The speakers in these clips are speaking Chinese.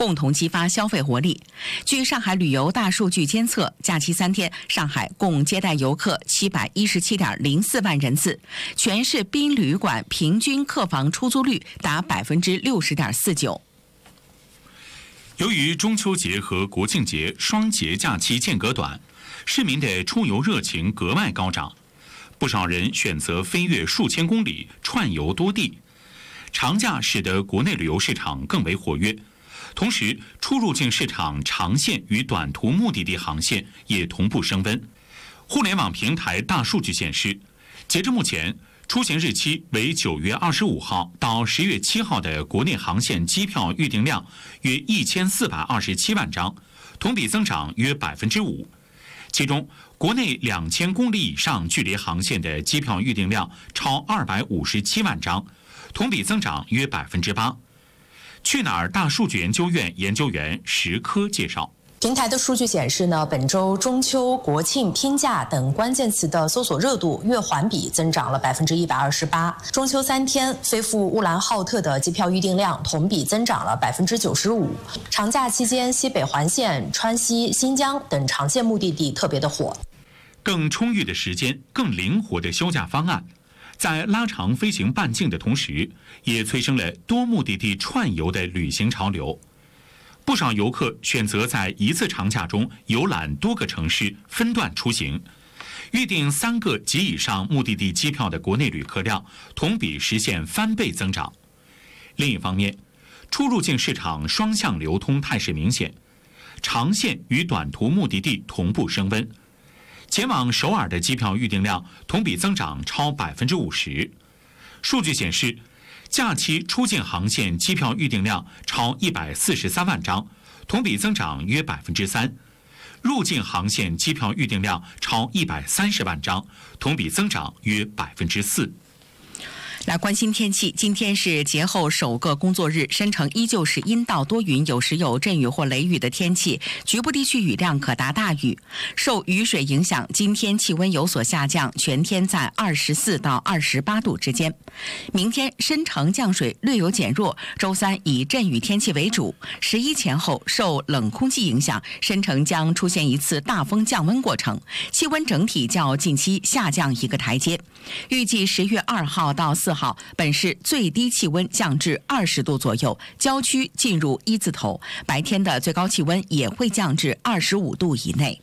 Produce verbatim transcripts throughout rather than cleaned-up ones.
共同激发消费活力。据上海旅游大数据监测，假期三天，上海共接待游客七百一十七点零四万人次，全市宾旅馆平均客房出租率达百分之六十点四九。 由于中秋节和国庆节双节假期间隔短，市民的出游热情格外高涨，不少人选择飞越数千公里串游多地。长假使得国内旅游市场更为活跃，同时出入境市场长线与短途目的地航线也同步升温。互联网平台大数据显示，截至目前，出行日期为九月二十五号到十月七号的国内航线机票预订量约一千四百二十七万张，同比增长约百分之五。其中，国内两千公里以上距离航线的机票预订量超二百五十七万张，同比增长约百分之八。去哪儿大数据研究院研究员石科介绍。 平台的数据显示呢，本周中秋、国庆、拼假等关键词的搜索热度月环比增长了百分之一百二十八。中秋三天，飞赴乌兰浩特的机票预订量同比增长了百分之九十五。长假期间，西北环线、川西、新疆等长线目的地特别的火。 更充裕的时间、更灵活的休假方案，在拉长飞行半径的同时，也催生了多目的地串游的旅行潮流。不少游客选择在一次长假中游览多个城市，分段出行。预订三个及以上目的地机票的国内旅客量同比实现翻倍增长。另一方面，出入境市场双向流通态势明显，长线与短途目的地同步升温。前往首尔的机票预订量同比增长超百分之五十。数据显示，假期出境航线机票预订量超一百四十三万张，同比增长约百分之三；入境航线机票预订量超一百三十万张，同比增长约百分之四。 来关心天气，今天是节后首个工作日，申城依旧是阴到多云，有时有阵雨或雷雨的天气，局部地区雨量可达大雨。受雨水影响，今天气温有所下降，全天在二十四到二十八度之间。明天申城降水略有减弱，周三以阵雨天气为主。十一前后受冷空气影响，申城将出现一次大风降温过程，气温整体较近期下降一个台阶。预计十月二号到四号，本市最低气温降至二十度左右，郊区进入一字头，白天的最高气温也会降至二十五度以内。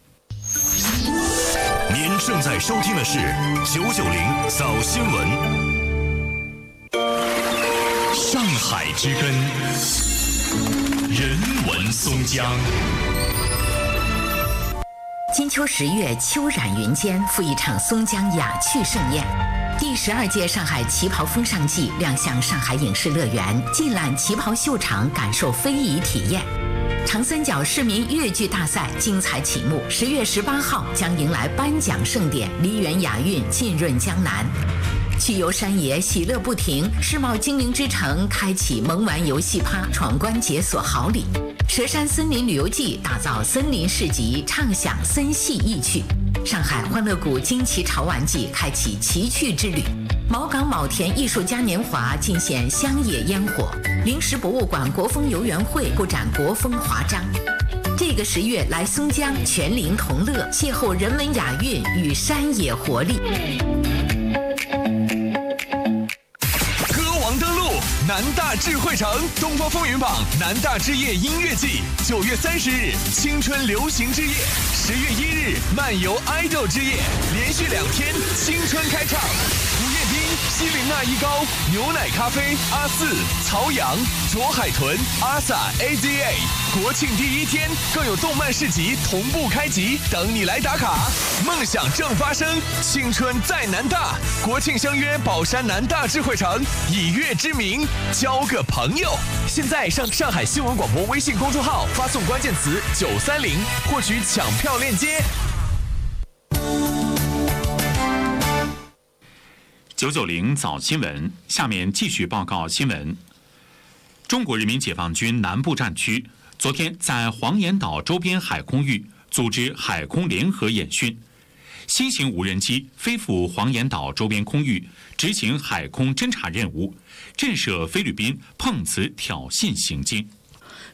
您正在收听的是九九零早新闻。上海之根，人文松江。 金秋十月，秋染云间，赴一场松江雅趣盛宴。第十二届上海旗袍风尚季亮相上海影视乐园，尽览旗袍秀场，感受非遗体验。长三角市民粤剧大赛精彩启幕，十月十八号将迎来颁奖盛典，梨园雅韵浸润江南。去游山野，喜乐不停。世贸精灵之城开启萌玩游戏趴，闯关解锁好礼。佘山森林旅游记打造森林市集，畅享森系意趣。上海欢乐谷惊奇潮玩季开启奇趣之旅。毛港卯田艺术嘉年华尽显乡野烟火。临时博物馆国风游园会布展国风华章。这个十月来松江，全龄同乐，邂逅人文雅韵与山野活力。 南大智慧城东方风云榜南大之夜音乐季，九月三十日青春流行之夜，十月一日漫游 idol 之夜，连续两天青春开唱。吴彦斌、西林娜一高、牛奶咖啡、阿四、曹阳、卓海豚、阿 sa A Z A。国庆第一天更有动漫市集同步开集，等你来打卡。梦想正发生，青春在南大。国庆相约宝山南大智慧城，以乐之名交个朋友。现在上上海新闻广播微信公众号发送关键词九三零，获取抢票链接。 九九零早新闻，下面继续报告新闻。中国人民解放军南部战区昨天在黄岩岛周边海空域组织海空联合演训，新型无人机飞赴黄岩岛周边空域，执行海空侦察任务，震慑菲律宾碰瓷挑衅行径。